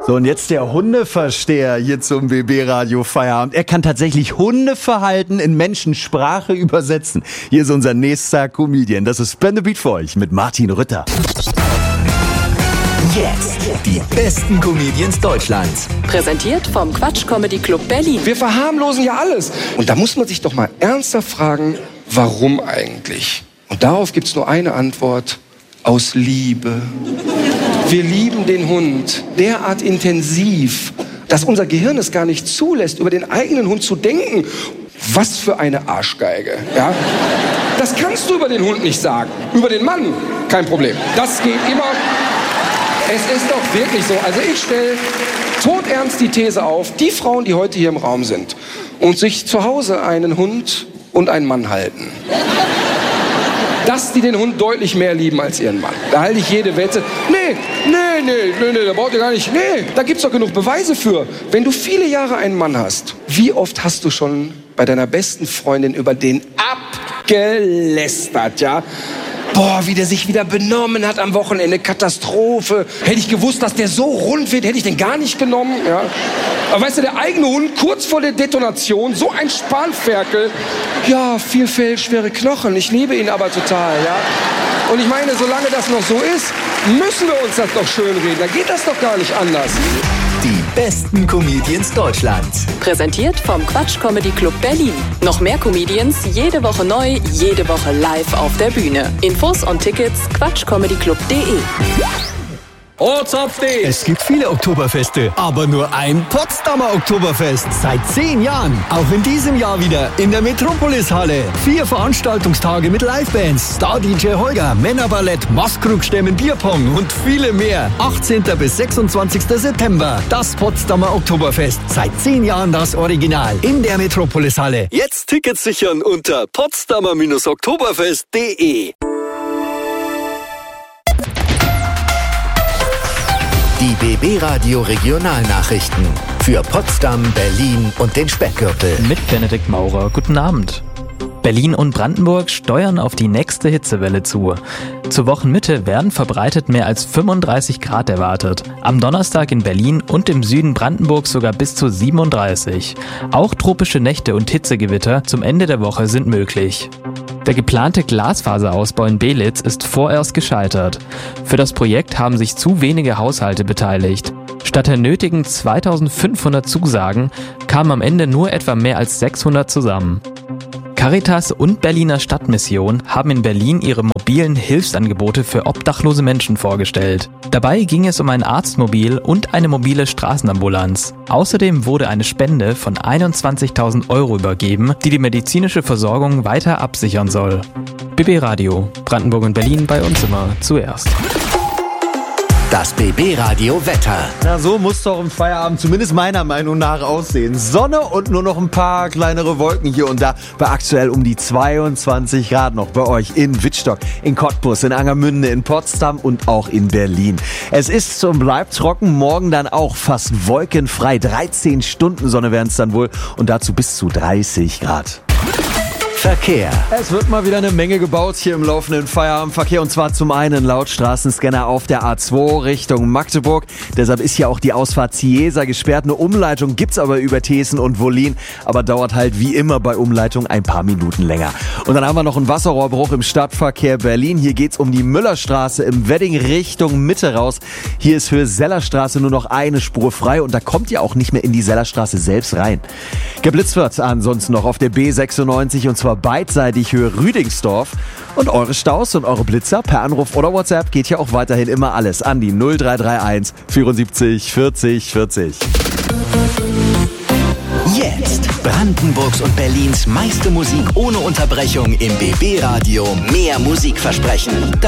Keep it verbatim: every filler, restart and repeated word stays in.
So, und jetzt der Hundeversteher hier zum B B-Radio Feierabend. Er kann tatsächlich Hundeverhalten in Menschensprache übersetzen. Hier ist unser nächster Comedian. Das ist Spin the Beat für euch mit Martin Rütter. Jetzt die besten Comedians Deutschlands. Präsentiert vom Quatsch Comedy Club Berlin. Wir verharmlosen ja alles. Und da muss man sich doch mal ernsthaft fragen, warum eigentlich? Und darauf gibt es nur eine Antwort: aus Liebe. Wir lieben den Hund derart intensiv, dass unser Gehirn es gar nicht zulässt, über den eigenen Hund zu denken. Was für eine Arschgeige, ja? Das kannst du über den Hund nicht sagen. Über den Mann, kein Problem. Das geht immer. Es ist doch wirklich so. Also ich stelle todernst die These auf, die Frauen, die heute hier im Raum sind und sich zu Hause einen Hund und einen Mann halten, dass die den Hund deutlich mehr lieben als ihren Mann. Da halte ich jede Wette. Nee, nee, nee, nee, nee, da braucht ihr gar nicht. Nee, da gibt's doch genug Beweise für. Wenn du viele Jahre einen Mann hast, wie oft hast du schon bei deiner besten Freundin über den abgelästert, ja? Boah, wie der sich wieder benommen hat am Wochenende. Katastrophe. Hätte ich gewusst, dass der so rund wird, hätte ich den gar nicht genommen. Ja. Aber weißt du, der eigene Hund, kurz vor der Detonation, so ein Spanferkel. Ja, viel Fell, schwere Knochen. Ich liebe ihn aber total, ja. Und ich meine, solange das noch so ist, müssen wir uns das doch schön reden. Da geht das doch gar nicht anders. Die besten Comedians Deutschlands. Präsentiert vom Quatsch Comedy Club Berlin. Noch mehr Comedians, jede Woche neu, jede Woche live auf der Bühne. Infos und Tickets quatschcomedyclub punkt de. Es gibt viele Oktoberfeste, aber nur ein Potsdamer Oktoberfest. Seit zehn Jahren. Auch in diesem Jahr wieder in der Metropolis-Halle. Vier Veranstaltungstage mit Livebands, Star-D J Holger, Männerballett, Maskrugstämmen, Bierpong und viele mehr. achtzehnten bis sechsundzwanzigsten September. Das Potsdamer Oktoberfest. Seit zehn Jahren das Original. In der Metropolis-Halle. Jetzt Tickets sichern unter potsdamer oktoberfest punkt de. Die B B-Radio Regionalnachrichten für Potsdam, Berlin und den Speckgürtel. Mit Benedikt Maurer. Guten Abend. Berlin und Brandenburg steuern auf die nächste Hitzewelle zu. Zur Wochenmitte werden verbreitet mehr als fünfunddreißig Grad erwartet. Am Donnerstag in Berlin und im Süden Brandenburgs sogar bis zu siebenunddreißig. Auch tropische Nächte und Hitzegewitter zum Ende der Woche sind möglich. Der geplante Glasfaserausbau in Belitz ist vorerst gescheitert. Für das Projekt haben sich zu wenige Haushalte beteiligt. Statt der nötigen zweitausendfünfhundert Zusagen kamen am Ende nur etwa mehr als sechshundert zusammen. Caritas und Berliner Stadtmission haben in Berlin ihre mobilen Hilfsangebote für obdachlose Menschen vorgestellt. Dabei ging es um ein Arztmobil und eine mobile Straßenambulanz. Außerdem wurde eine Spende von einundzwanzigtausend Euro übergeben, die die medizinische Versorgung weiter absichern soll. B B-Radio, Brandenburg und Berlin, bei uns immer zuerst. Das B B-Radio Wetter. Na, so muss doch im Feierabend zumindest meiner Meinung nach aussehen. Sonne und nur noch ein paar kleinere Wolken hier und da. Bei aktuell um die zweiundzwanzig Grad noch bei euch in Wittstock, in Cottbus, in Angermünde, in Potsdam und auch in Berlin. Es ist und bleibt trocken, morgen dann auch fast wolkenfrei. dreizehn Stunden Sonne werden es dann wohl und dazu bis zu dreißig Grad. Verkehr. Es wird mal wieder eine Menge gebaut hier im laufenden Feierabendverkehr und zwar zum einen laut Straßenscanner auf der A zwei Richtung Magdeburg. Deshalb ist hier auch die Ausfahrt Ciesa gesperrt. Eine Umleitung gibt's aber über Thesen und Wollin, aber dauert halt wie immer bei Umleitung ein paar Minuten länger. Und dann haben wir noch einen Wasserrohrbruch im Stadtverkehr Berlin. Hier geht's um die Müllerstraße im Wedding Richtung Mitte raus. Hier ist für Sellerstraße nur noch eine Spur frei und da kommt ihr auch nicht mehr in die Sellerstraße selbst rein. Geblitzt wird ansonsten noch auf der B sechsundneunzig und zwar beidseitig Höhe Rüdingsdorf. Und eure Staus und eure Blitzer per Anruf oder WhatsApp geht ja auch weiterhin immer alles an die null drei drei eins vierundsiebzig vierzig vierzig. Jetzt Brandenburgs und Berlins meiste Musik ohne Unterbrechung im B B-Radio. Mehr Musikversprechen.